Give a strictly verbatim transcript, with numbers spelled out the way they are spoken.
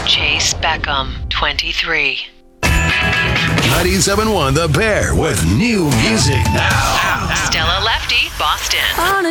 Chase Beckham, twenty-three. ninety-seven point one The Bear with new music now. Stella Lefty, Boston. On a